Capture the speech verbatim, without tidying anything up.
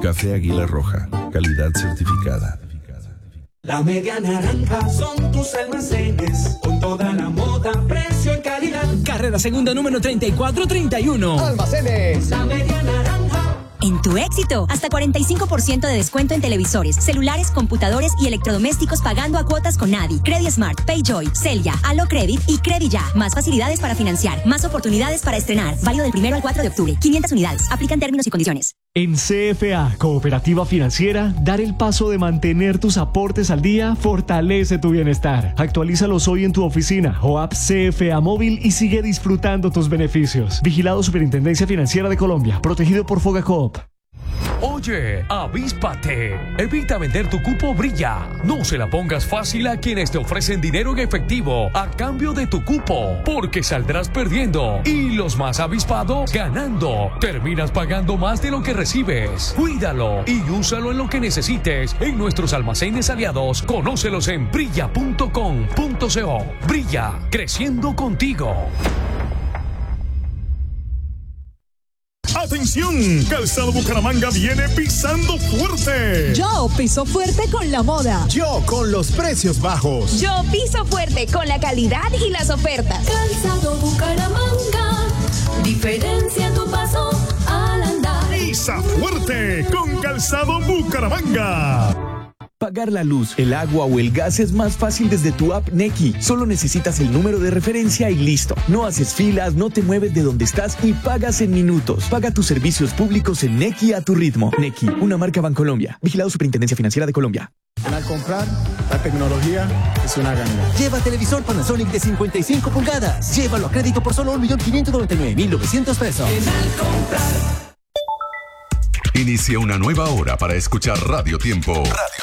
Café Águila Roja, calidad certificada. La media naranja son tus almacenes, con toda la moda, precio y calidad. Carrera Segunda número treinta y cuatro treinta y uno. Almacenes. La media naranja. En tu éxito, hasta cuarenta y cinco por ciento de descuento en televisores, celulares, computadores y electrodomésticos pagando a cuotas con Nadi, Credismart, Payjoy, Celia, Alo Credit y Credit Ya. Más facilidades para financiar, más oportunidades para estrenar. Válido del primero al cuatro de octubre. quinientas unidades. Aplican términos y condiciones. En C F A, Cooperativa Financiera, dar el paso de mantener tus aportes al día fortalece tu bienestar. Actualízalos hoy en tu oficina o app C F A móvil y sigue disfrutando tus beneficios. Vigilado Superintendencia Financiera de Colombia, protegido por Fogacoop. Oye, avíspate. Evita vender tu cupo Brilla. No se la pongas fácil a quienes te ofrecen dinero en efectivo a cambio de tu cupo, porque saldrás perdiendo y los más avispados ganando. Terminas pagando más de lo que recibes. Cuídalo y úsalo en lo que necesites en nuestros almacenes aliados. Conócelos en brilla punto com punto co. Brilla, creciendo contigo. ¡Atención! Calzado Bucaramanga viene pisando fuerte. Yo piso fuerte con la moda. Yo con los precios bajos. Yo piso fuerte con la calidad y las ofertas. Calzado Bucaramanga, diferencia tu paso al andar. Pisa fuerte con Calzado Bucaramanga. Pagar la luz, el agua o el gas es más fácil desde tu app Nequi. Solo necesitas el número de referencia y listo. No haces filas, no te mueves de donde estás y pagas en minutos. Paga tus servicios públicos en Nequi a tu ritmo. Nequi, una marca Bancolombia. Vigilado Superintendencia Financiera de Colombia. Al comprar, la tecnología es una ganga. Lleva televisor Panasonic de cincuenta y cinco pulgadas. Llévalo a crédito por solo un millón quinientos noventa y nueve mil novecientos pesos. Al comprar. Inicia una nueva hora para escuchar Radio Tiempo. Radio